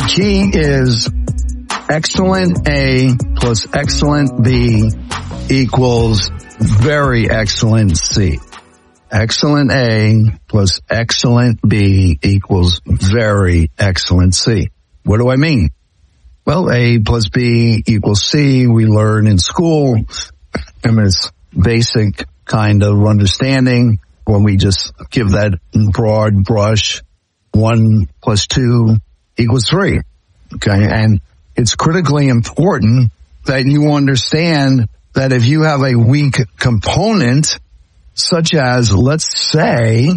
The key is excellent A plus excellent B equals very excellent C. Excellent A plus excellent B equals very excellent C. What do I mean? Well, A plus B equals C. We learn in school. I mean, it's basic kind of understanding when we just give that broad brush. 1 plus 2 equals 3. Okay. And it's critically important that you understand that if you have a weak component, such as, let's say,